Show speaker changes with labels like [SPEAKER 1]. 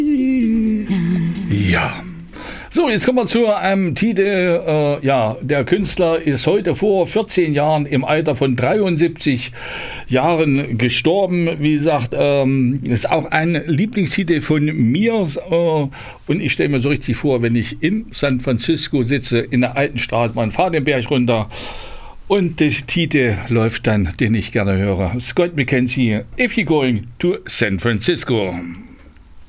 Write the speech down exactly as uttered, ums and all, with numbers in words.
[SPEAKER 1] Ja. So, jetzt kommen wir zu einem Titel. Äh, ja, der Künstler ist heute vor vierzehn Jahren im Alter von dreiundsiebzig Jahren gestorben. Wie gesagt, ähm, ist auch ein Lieblingstitel von mir. Äh, und ich stelle mir so richtig vor, wenn ich in San Francisco sitze, in der alten Straßenbahn, fahre den Berg runter und der Titel läuft dann, den ich gerne höre. Scott McKenzie, If You're Going to San Francisco.